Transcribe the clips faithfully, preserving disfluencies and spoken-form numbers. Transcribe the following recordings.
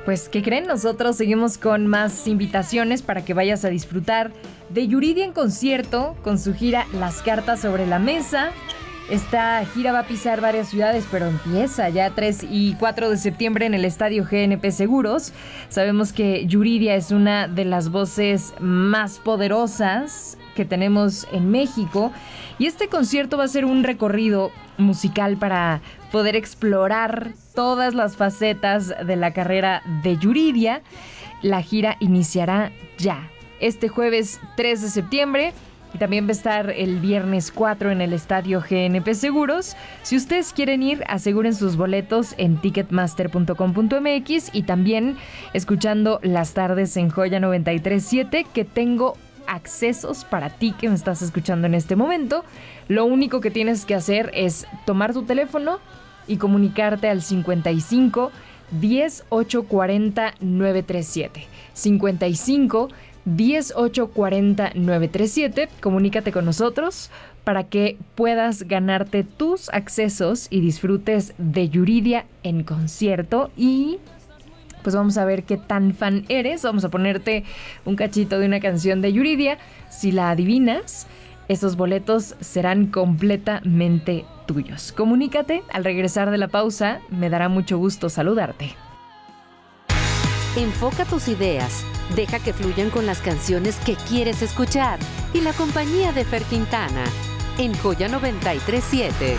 Pues, ¿qué creen? Nosotros seguimos con más invitaciones para que vayas a disfrutar de Yuridia en concierto con su gira Las Cartas sobre la Mesa. Esta gira va a pisar varias ciudades, pero empieza ya tres y cuatro de septiembre en el Estadio G N P Seguros. Sabemos que Yuridia es una de las voces más poderosas que tenemos en México, y este concierto va a ser un recorrido musical para poder explorar todas las facetas de la carrera de Yuridia. La gira iniciará ya, este jueves tres de septiembre, y también va a estar el viernes cuatro en el Estadio G N P Seguros. Si ustedes quieren ir, aseguren sus boletos en ticketmaster punto com punto m x y también escuchando Las Tardes en Joya noventa y tres punto siete, que tengo accesos para ti que me estás escuchando en este momento. Lo único que tienes que hacer es tomar tu teléfono y comunicarte al cincuenta y cinco, diez, ocho cuarenta, nueve treinta y siete. cincuenta y cinco, diez, ocho cuarenta, nueve treinta y siete. Comunícate con nosotros para que puedas ganarte tus accesos y disfrutes de Yuridia en concierto. Y pues vamos a ver qué tan fan eres. Vamos a ponerte un cachito de una canción de Yuridia. Si la adivinas, esos boletos serán completamente tuyos. Comunícate al regresar de la pausa. Me dará mucho gusto saludarte. Enfoca tus ideas. Deja que fluyan con las canciones que quieres escuchar. Y la compañía de Fer Quintana en Joya noventa y tres punto siete.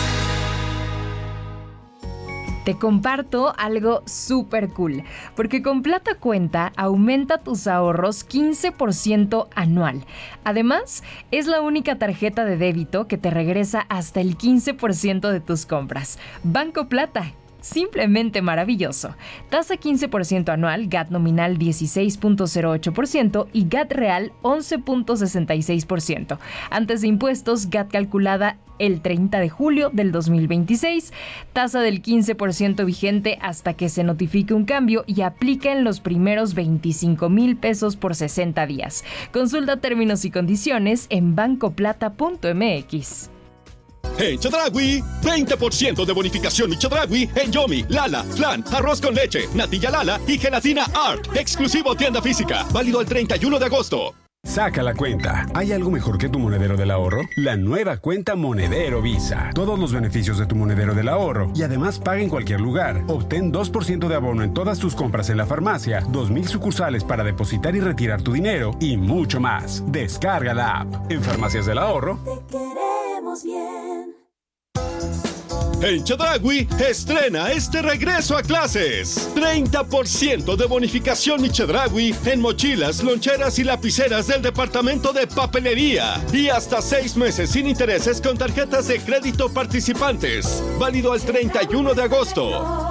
Te comparto algo súper cool, porque con Plata Cuenta aumenta tus ahorros quince por ciento anual. Además, es la única tarjeta de débito que te regresa hasta el quince por ciento de tus compras. Banco Plata. Simplemente maravilloso. Tasa quince por ciento anual, G A T nominal dieciséis punto cero ocho por ciento y G A T real once punto sesenta y seis por ciento. Antes de impuestos, G A T calculada el treinta de julio del dos mil veintiséis. Tasa del quince por ciento vigente hasta que se notifique un cambio y aplica en los primeros veinticinco mil pesos por sesenta días. Consulta términos y condiciones en bancoplata punto m x. En Chedraui, veinte por ciento de bonificación mi Chedraui en Yomi, Lala, Flan, arroz con leche, natilla Lala y gelatina Art. Exclusivo tienda física. Válido el treinta y uno de agosto. Saca la cuenta. ¿Hay algo mejor que tu monedero del ahorro? La nueva cuenta Monedero Visa. Todos los beneficios de tu monedero del ahorro y además paga en cualquier lugar. Obtén dos por ciento de abono en todas tus compras en la farmacia, dos mil sucursales para depositar y retirar tu dinero y mucho más. Descarga la app. En Farmacias del Ahorro. Te queremos bien. En Chedraui, estrena este regreso a clases. treinta por ciento de bonificación mi Chedraui en mochilas, loncheras y lapiceras del departamento de papelería. Y hasta seis meses sin intereses con tarjetas de crédito participantes. Válido el treinta y uno de agosto.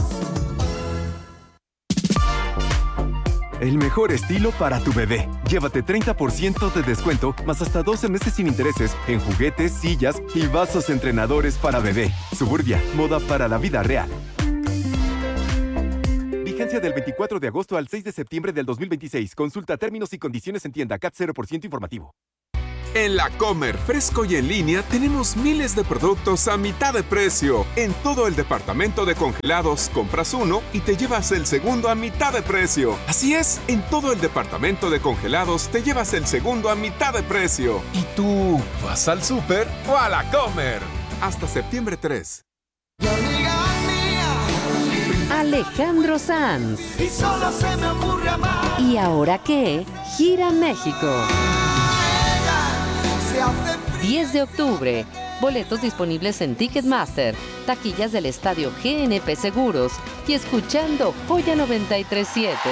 El mejor estilo para tu bebé. Llévate treinta por ciento de descuento más hasta doce meses sin intereses en juguetes, sillas y vasos entrenadores para bebé. Suburbia, moda para la vida real. Vigencia del veinticuatro de agosto al seis de septiembre del dos mil veintiséis. Consulta términos y condiciones en tienda. C A T cero por ciento informativo. En La Comer, fresco y en línea, tenemos miles de productos a mitad de precio. En todo el departamento de congelados, compras uno y te llevas el segundo a mitad de precio. Así es, en todo el departamento de congelados te llevas el segundo a mitad de precio. ¿Y tú vas al súper o a La Comer? Hasta septiembre tres. Alejandro Sanz. Y solo se me ocurre amar. ¿Y ahora qué? Gira México. diez de octubre. Boletos disponibles en Ticketmaster, taquillas del Estadio G N P Seguros y escuchando Joya noventa y tres punto siete.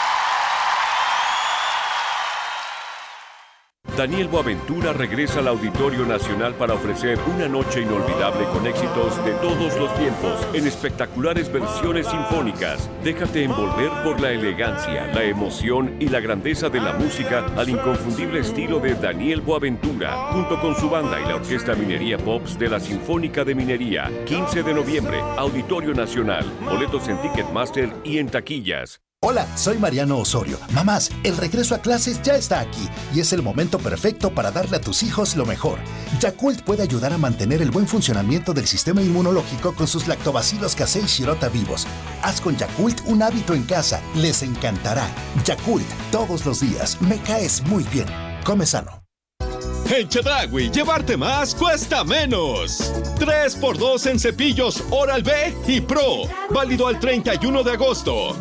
Daniel Boaventura regresa al Auditorio Nacional para ofrecer una noche inolvidable con éxitos de todos los tiempos en espectaculares versiones sinfónicas. Déjate envolver por la elegancia, la emoción y la grandeza de la música al inconfundible estilo de Daniel Boaventura, junto con su banda y la Orquesta Minería Pops de la Sinfónica de Minería. quince de noviembre, Auditorio Nacional. Boletos en Ticketmaster y en taquillas. Hola, soy Mariano Osorio. Mamás, el regreso a clases ya está aquí y es el momento perfecto para darle a tus hijos lo mejor. Yakult puede ayudar a mantener el buen funcionamiento del sistema inmunológico con sus lactobacilos casei shirota vivos. Haz con Yakult un hábito en casa. Les encantará. Yakult, todos los días. Me caes muy bien. Come sano. En Chedraui, llevarte más cuesta menos. tres por dos en cepillos Oral-B y Pro. Válido al treinta y uno de agosto.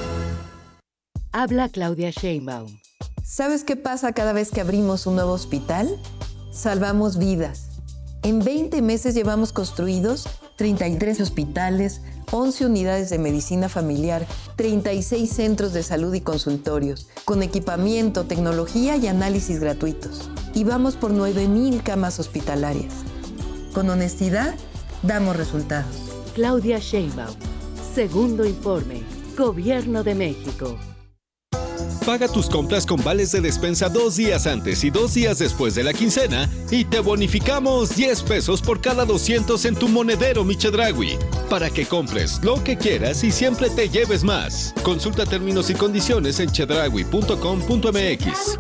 Habla Claudia Sheinbaum. ¿Sabes qué pasa cada vez que abrimos un nuevo hospital? Salvamos vidas. En veinte meses llevamos construidos treinta y tres hospitales, once unidades de medicina familiar, treinta y seis centros de salud y consultorios, con equipamiento, tecnología y análisis gratuitos. Y vamos por nueve mil camas hospitalarias. Con honestidad, damos resultados. Claudia Sheinbaum. Segundo informe. Gobierno de México. Paga tus compras con vales de despensa dos días antes y dos días después de la quincena y te bonificamos diez pesos por cada doscientos en tu monedero Mi Chedraui, para que compres lo que quieras y siempre te lleves más. Consulta términos y condiciones en chedraui punto com punto m x.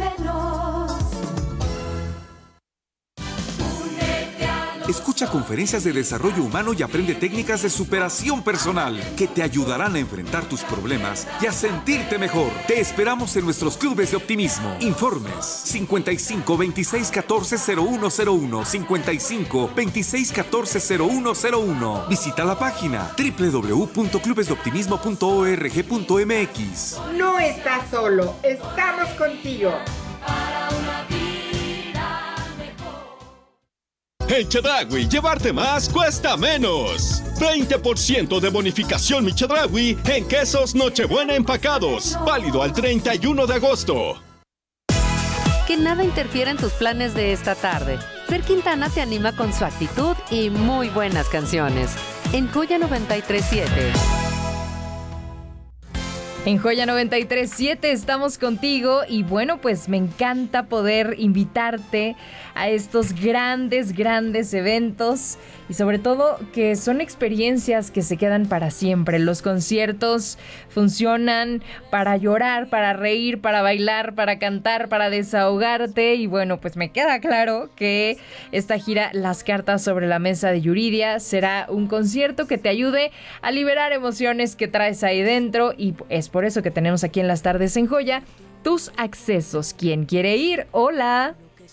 Escucha conferencias de desarrollo humano y aprende técnicas de superación personal que te ayudarán a enfrentar tus problemas y a sentirte mejor. Te esperamos en nuestros clubes de optimismo. Informes cincuenta y cinco, veintiséis, catorce, cero uno cero uno, cincuenta y cinco, veintiséis, catorce, cero uno cero uno. Visita la página doble u doble u doble u punto clubes de optimismo punto org punto m x. No estás solo, estamos contigo. En Chedraui, llevarte más cuesta menos. veinte por ciento de bonificación Mi Chedraui en quesos Nochebuena empacados. Válido al treinta y uno de agosto. Que nada interfiera en tus planes de esta tarde. Fer Quintana te anima con su actitud y muy buenas canciones. En Joya noventa y tres punto siete. En Joya noventa y tres punto siete estamos contigo y bueno, pues me encanta poder invitarte a estos grandes, grandes eventos y sobre todo que son experiencias que se quedan para siempre. Los conciertos funcionan para llorar, para reír, para bailar, para cantar, para desahogarte y bueno, pues me queda claro que esta gira Las Cartas sobre la Mesa de Yuridia será un concierto que te ayude a liberar emociones que traes ahí dentro y es por eso que tenemos aquí en Las Tardes en Joya tus accesos. ¿Quién quiere ir? Hola.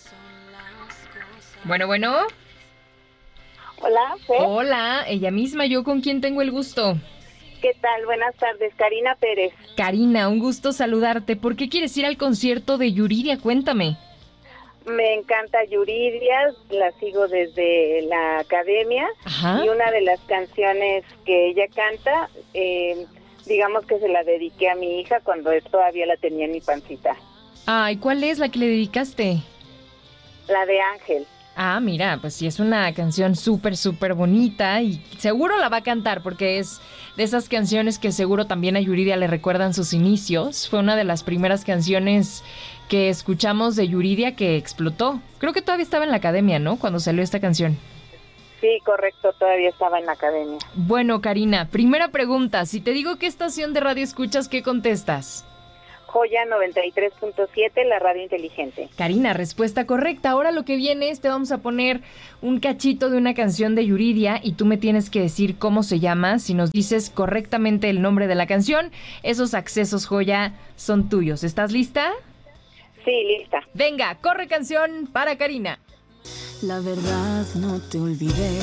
Bueno, bueno. Hola, Fer. Hola, ella misma, ¿yo con quién tengo el gusto? ¿Qué tal? Buenas tardes, Karina Pérez. Karina, un gusto saludarte. ¿Por qué quieres ir al concierto de Yuridia? Cuéntame. Me encanta Yuridia, la sigo desde la academia. Ajá. Y una de las canciones que ella canta, eh, digamos que se la dediqué a mi hija cuando todavía la tenía en mi pancita. Ay, ¿cuál es la que le dedicaste? La de Ángel. Ah, mira, pues sí, es una canción súper, súper bonita y seguro la va a cantar porque es de esas canciones que seguro también a Yuridia le recuerdan sus inicios. Fue una de las primeras canciones que escuchamos de Yuridia que explotó. Creo que todavía estaba en la academia, ¿no? Cuando salió esta canción. Sí, correcto, todavía estaba en la academia. Bueno, Karina, primera pregunta. Si te digo qué estación de radio escuchas, ¿qué contestas? Joya noventa y tres punto siete, la radio inteligente. Karina, respuesta correcta. Ahora lo que viene es, te vamos a poner un cachito de una canción de Yuridia y tú me tienes que decir cómo se llama. Si nos dices correctamente el nombre de la canción, esos accesos, Joya, son tuyos. ¿Estás lista? Sí, lista. Venga, corre canción para Karina. La verdad no te olvidé,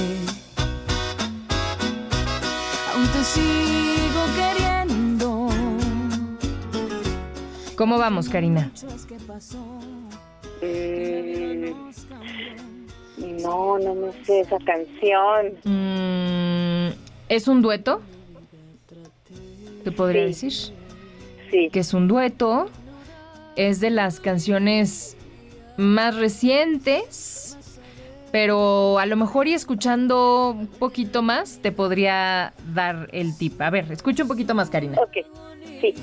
aún te sigo queriendo. ¿Cómo vamos, Karina? Mm, no, no me sé esa canción. Mm, ¿Es un dueto? ¿Te podría sí. decir? Sí. Que es un dueto. Es de las canciones más recientes, pero a lo mejor y escuchando un poquito más te podría dar el tip. A ver, escucha un poquito más, Karina. Ok, sí.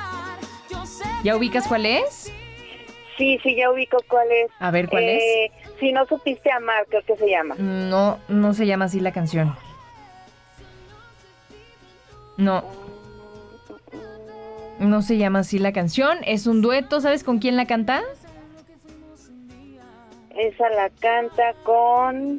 ¿Ya ubicas cuál es? Sí, sí, ya ubico cuál es. A ver, ¿cuál eh, es? Si no supiste amar, creo que se llama. No, no se llama así la canción. No. No se llama así la canción. Es un dueto. ¿Sabes con quién la canta? Esa la canta con...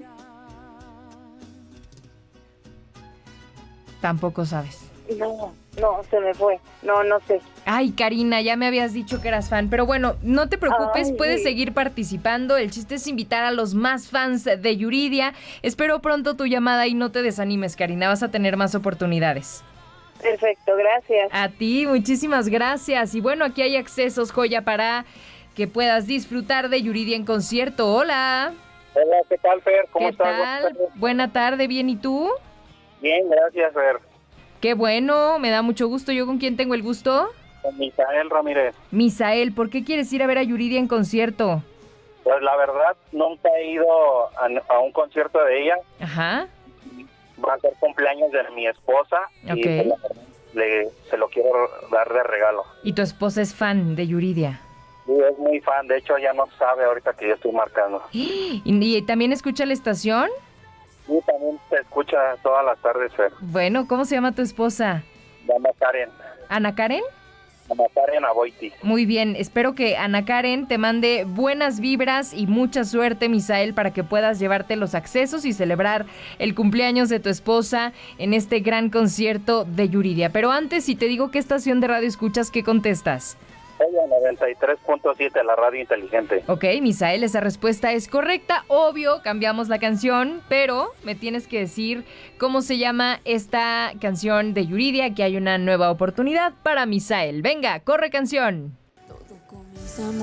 Tampoco sabes. No, no, se me fue. No, no sé. Ay, Karina, ya me habías dicho que eras fan. Pero bueno, no te preocupes, Ay. puedes seguir participando. El chiste es invitar a los más fans de Yuridia. Espero pronto tu llamada y no te desanimes, Karina. Vas a tener más oportunidades. Perfecto, gracias. A ti, muchísimas gracias. Y bueno, aquí hay accesos, Joya, para que puedas disfrutar de Yuridia en concierto. Hola. Hola, ¿qué tal, Fer? ¿Cómo ¿Qué estás? tal? Buena tarde, ¿bien y tú? Bien, gracias, Fer. Qué bueno, me da mucho gusto. ¿Yo con quién tengo el gusto? Con Misael Ramírez. Misael, ¿por qué quieres ir a ver a Yuridia en concierto? Pues la verdad, nunca he ido a, a un concierto de ella. Ajá. Va a ser cumpleaños de mi esposa. Ok. Y pues, la verdad, le, se lo quiero dar de regalo. ¿Y tu esposa es fan de Yuridia? Sí, es muy fan. De hecho, ya no sabe ahorita que yo estoy marcando. ¿Y, y también escucha la estación? Sí, también te escucha todas las tardes, Fer. Bueno, ¿cómo se llama tu esposa? Ana Karen. ¿Ana Karen? Ana Karen Aboiti. Muy bien, espero que Ana Karen te mande buenas vibras y mucha suerte, Misael, para que puedas llevarte los accesos y celebrar el cumpleaños de tu esposa en este gran concierto de Yuridia. Pero antes, si te digo qué estación de radio escuchas, ¿qué contestas? Ella, noventa y tres punto siete, la radio inteligente. Ok, Misael, esa respuesta es correcta. Obvio, cambiamos la canción, pero me tienes que decir cómo se llama esta canción de Yuridia, que hay una nueva oportunidad para Misael. Venga, corre canción. Todo comienza